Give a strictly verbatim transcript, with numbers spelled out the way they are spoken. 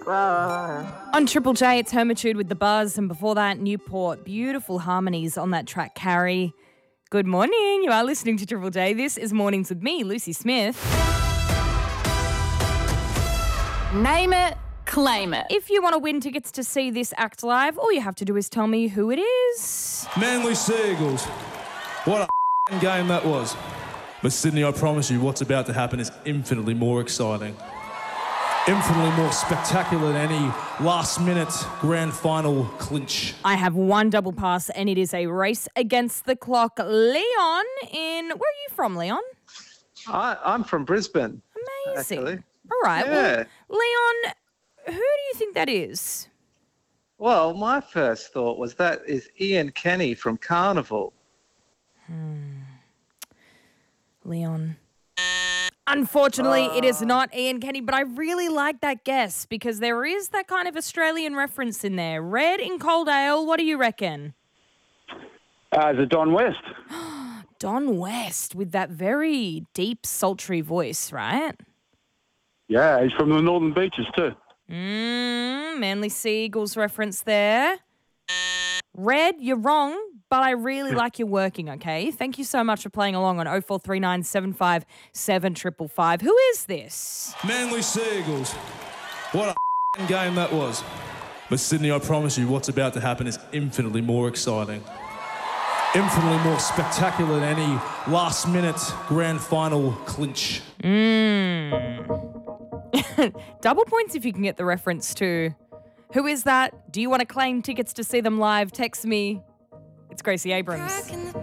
On Triple J, it's Hermitude with The Buzz, and before that, Newport. Beautiful harmonies on that track, Carrie. Good morning. You are listening to Triple J. This is Mornings with me, Lucy Smith. Name it, claim it. If you want to win tickets to see this act live, all you have to do is tell me who it is. Manly Seagulls. What a game that was. But Sydney, I promise you, what's about to happen is infinitely more exciting. Infinitely more spectacular than any last-minute grand final clinch. I have one double pass, and it is a race against the clock. Leon in... Where are you from, Leon? I, I'm from Brisbane. Amazing. Actually. All right. Yeah. Well, Leon, who do you think that is? Well, my first thought was that is Ian Kenny from Carnival. Leon. Unfortunately, it is not Ian Kenny, but I really like that guess because there is that kind of Australian reference in there. Red in Cold Ale, what do you reckon? Uh, is it Don West? Don West with that very deep, sultry voice, right? Yeah, he's from the Northern Beaches too. Mmm, Manly Seagulls reference there. Red, you're wrong, but I really like your working, okay? Thank you so much for playing along on oh four three nine, seven five seven, five five five. Who is this? Manly Seagulls. What a game that was. But Sydney, I promise you, what's about to happen is infinitely more exciting. Infinitely more spectacular than any last-minute grand final clinch. Mmm. Double points if you can get the reference to who is that? Do you want to claim tickets to see them live? Text me. It's Gracie Abrams.